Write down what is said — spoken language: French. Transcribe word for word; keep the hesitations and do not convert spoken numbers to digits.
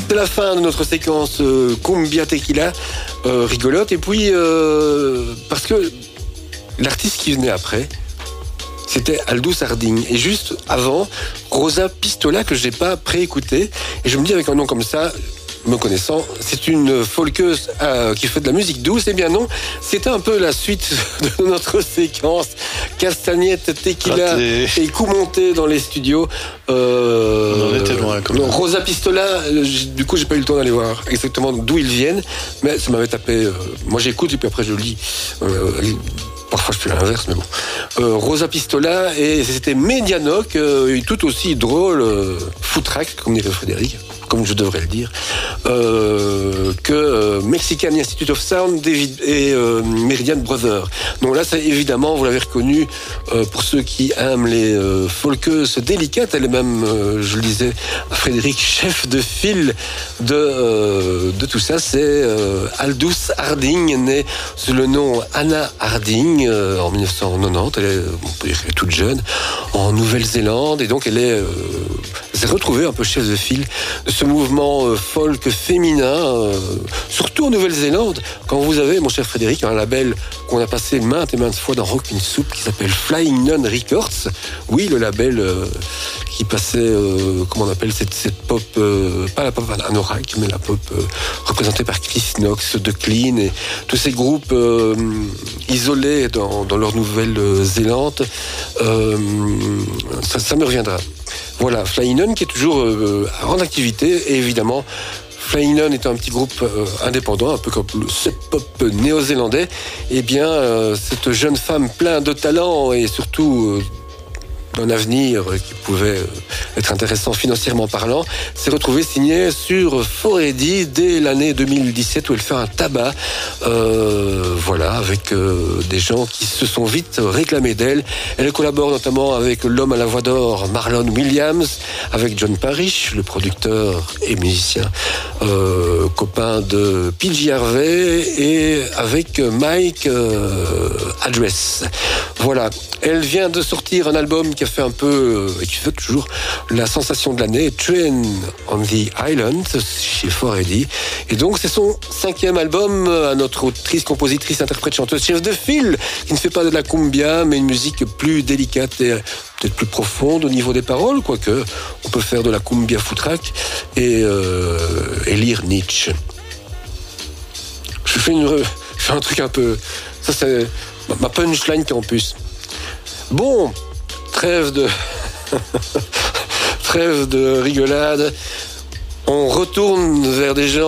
C'est la fin de notre séquence euh, Cumbia Tequila, euh, rigolote. Et puis, euh, parce que l'artiste qui venait après, c'était Aldous Harding. Et juste avant, Rosa Pistola, que je n'ai pas préécouté. Et je me dis, avec un nom comme ça, me connaissant, c'est une folkeuse euh, qui fait de la musique douce. Eh bien non, c'était un peu la suite de notre séquence Castagnette, Tequila Raté. Et coup monté dans les studios. Euh, On en était loin quand même. Non, Rosa Pistola, du coup j'ai pas eu le temps d'aller voir exactement d'où ils viennent, mais ça m'avait tapé. Euh, moi j'écoute et puis après je lis. Euh, Parfois je fais l'inverse, mais bon. Euh, Rosa Pistola, et c'était Medianoc, euh, tout aussi drôle, euh, foutraque, comme dirait Frédéric, comme je devrais le dire, euh, que euh, Mexican Institute of Sound David et euh, Meridian Brothers. Donc là, c'est évidemment, vous l'avez reconnu, euh, pour ceux qui aiment les euh, folkeuses délicates, elle est même, euh, je le disais à Frédéric, chef de file de, euh, de tout ça, c'est euh, Aldous Harding, née sous le nom Anna Harding, euh, en dix-neuf cent quatre-vingt-dix, elle est, on peut dire qu'elle est toute jeune, en Nouvelle-Zélande, et donc elle est, euh, s'est retrouvée un peu chef de file de ce mouvement euh, folk féminin, euh, surtout en Nouvelle-Zélande, quand vous avez, mon cher Frédéric, un label qu'on a passé maintes et maintes fois dans Rock in Soup qui s'appelle Flying Nun Records. Oui, le label euh, qui passait, euh, comment on appelle cette, cette pop, euh, pas la pop anorak, mais la pop euh, représentée par Chris Knox, The Clean et tous ces groupes euh, isolés dans, dans leur Nouvelle-Zélande. Euh, ça, ça me reviendra. Voilà, Flying Nun qui est toujours euh, en activité, et évidemment Flying Nun est un petit groupe euh, indépendant, un peu comme le sub-pop néo-zélandais. Eh bien, euh, cette jeune femme pleine de talent et surtout euh, d'un avenir qui pouvait être intéressant financièrement parlant, s'est retrouvée signée sur four A D dès l'année deux mille dix-sept où elle fait un tabac, euh, voilà, avec euh, des gens qui se sont vite réclamés d'elle. Elle collabore notamment avec l'homme à la voix d'or Marlon Williams, avec John Parrish, le producteur et musicien, euh, copain de P J Harvey, et avec Mike euh, Address. Voilà, elle vient de sortir un album qui a fait un peu, et qui fait toujours la sensation de l'année, Train on the Island, chez four A D. Et donc, c'est son cinquième album à notre autrice, compositrice, interprète, chanteuse, chef de file, qui ne fait pas de la cumbia, mais une musique plus délicate et peut-être plus profonde au niveau des paroles, quoique on peut faire de la cumbia foutraque et, euh, et lire Nietzsche. Je fais, une, je fais un truc un peu... Ça, c'est ma punchline campus. Bon, trêve de... trêve de rigolade. On retourne vers des gens